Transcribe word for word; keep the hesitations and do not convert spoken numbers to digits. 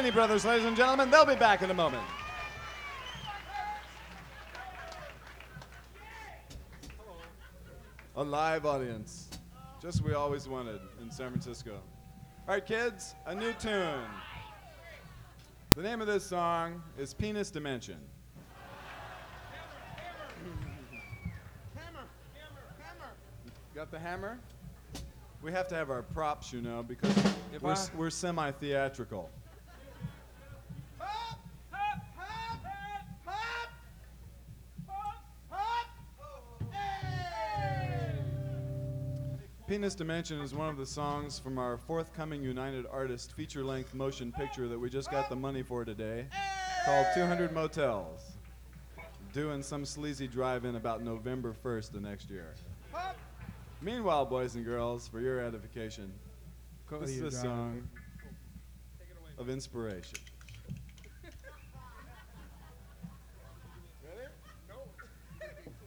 Stanley Brothers, ladies and gentlemen. They'll be back in a moment. A live audience, just what we always wanted in San Francisco. All right, kids, a new tune. The name of this song is Penis Dimension. Hammer, hammer, hammer. Got the hammer? We have to have our props, you know, because If we're, I- s- we're semi-theatrical. Penis Dimension is one of the songs from our forthcoming United Artists feature-length motion picture that we just got the money for today, called two hundred Motels, due in some sleazy drive-in about November first of next year. Meanwhile, boys and girls, for your edification, Cody, this is you're a driving. song of inspiration.